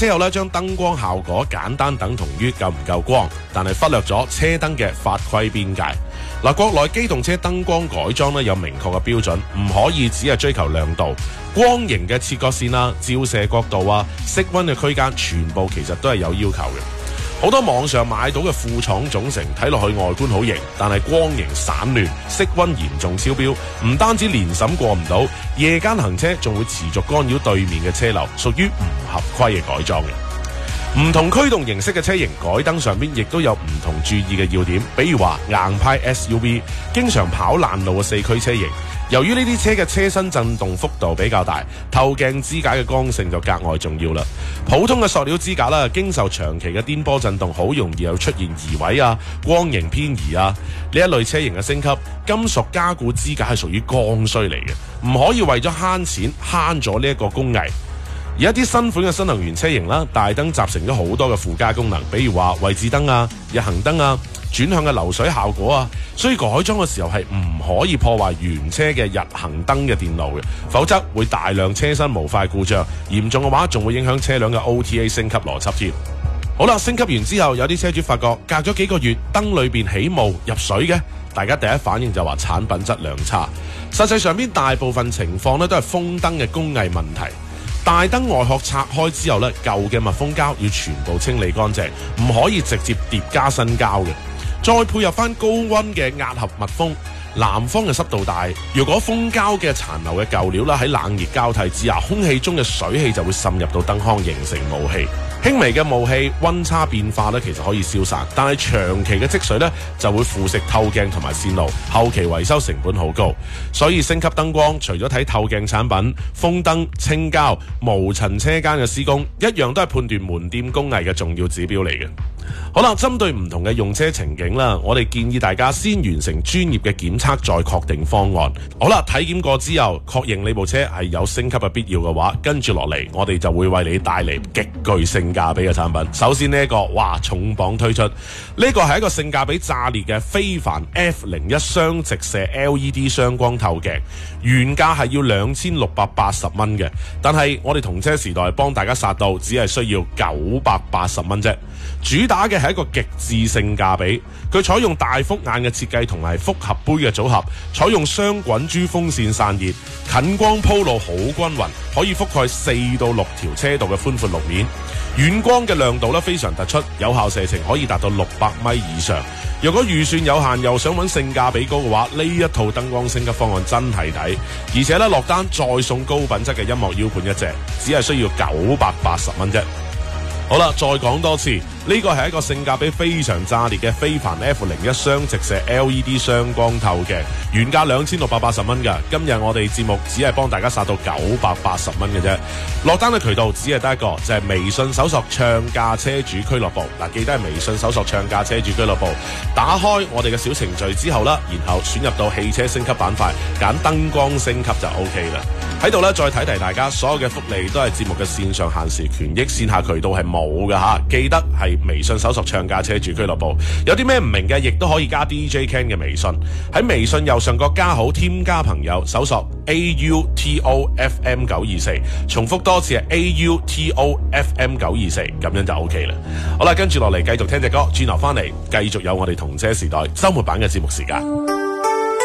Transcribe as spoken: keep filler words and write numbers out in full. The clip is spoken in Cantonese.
車友咧將燈光效果簡單等同於夠唔夠光，但係忽略咗車燈嘅法規邊界。嗱，國內機動車燈光改裝咧有明確嘅標準，唔可以只係追求亮度，光型嘅切割線啊、照射角度啊、色溫嘅區間，全部其實都係有要求嘅。好多網上買到嘅副廠總成睇落去外觀好型，但係光型散亂，色溫嚴重超標，唔單止年審過唔到，夜間行車仲會持續干擾對面嘅車流，屬於唔合規嘅改裝嘅。唔同驅動形式嘅車型改燈上邊亦都有唔同注意嘅要點，比如話硬派 S U V 經常跑爛路嘅四驅車型，由於呢啲車嘅車身震動幅度比較大，透鏡支架嘅剛性就格外重要啦。普通嘅塑料支架啦，經受長期嘅顛簸震動，好容易又出現移位啊、光型偏移啊。呢一類車型嘅升級，金屬加固支架係屬於剛需嚟嘅，唔可以為咗慳錢慳咗呢一個工藝。而一啲新款嘅新能源車型啦，大燈集成咗好多嘅附加功能，比如話位置燈啊、日行燈啊、轉向嘅流水效果啊，所以改裝嘅時候係唔可以破壞原車嘅日行燈嘅電路嘅，否則會大量車身模塊故障，嚴重嘅話仲會影響車輛嘅 O T A 升級邏輯添。好啦，升級完之後，有啲車主發覺隔咗幾個月燈裏邊起霧入水嘅，大家第一反應就話產品質量差。實際上邊大部分情況咧都係風燈嘅工藝問題。大燈外殼拆開之後咧，舊嘅密封膠要全部清理乾淨，唔可以直接疊加新膠嘅。再配合翻高溫嘅壓合密封，南方嘅濕度大，如果封膠嘅殘留嘅舊料啦喺冷熱交替之下，空氣中嘅水氣就會滲入到燈腔，形成霧氣。輕微嘅霧氣溫差變化咧，其實可以消散，但係長期嘅積水咧就會腐蝕透鏡同埋線路，後期維修成本好高。所以升級燈光除咗睇透鏡產品、風燈、清膠、無塵車間嘅施工，一樣都係判斷門店工藝嘅重要指標嚟嘅。好啦，針對唔同嘅用車情景啦，我哋建議大家先完成專業嘅檢測，再確定方案。好啦，體檢過之後，確認你部車係有升級嘅必要嘅話，跟住落嚟，我哋就會為你帶嚟極具性價比嘅產品。首先呢、這、一個，哇，重磅推出，呢、這個係一個性價比炸裂嘅非凡 F 零一雙直射 L E D 雙光透鏡，原價係要兩千六百八十蚊嘅，但係我哋同車時代幫大家殺到，只係需要九百八十蚊啫。主打嘅係一個極致性價比，佢採用大複眼嘅設計同埋複合杯嘅組合，採用雙滾珠風扇散熱，近光鋪路好均勻，可以覆蓋四到六條車道嘅寬闊路面，遠光嘅亮度咧非常突出，有效射程可以達到六百米以上。如果預算有限又想揾性價比高嘅話，呢一套燈光升級方案真係抵，而且咧落單再送高品質嘅音樂 U 盤一隻，只係需要九百八十蚊啫。好啦，再講多次，呢個係一個性價比非常炸裂嘅非凡 F 零一雙直射 L E D 雙光透鏡，原價兩千六百八十蚊㗎，今日我哋節目只係幫大家殺到九百八十蚊嘅啫。落單嘅渠道只係得一個，就係、是、微信搜索唱價車主俱樂部。嗱，記得係微信搜索唱價車主俱樂部，打開我哋嘅小程序之後啦，然後選入到汽車升級板塊，揀燈光升級就 O K 啦。喺度咧再提提大家，所有嘅福利都係節目嘅線上限時權益，線下渠道係冇嘅吓，記得係微信搜索唱價車主俱樂部。有啲咩唔明嘅，亦都可以加 D J Ken 嘅微信，喺微信右上角加好，添加朋友，搜索 A U T O F M 九二四，重複多次係 A U T O F M 九二四，咁樣就 O K 啦。好啦，跟住落嚟繼續聽隻歌，轉頭翻嚟繼續有我哋同車時代周末版嘅節目時間。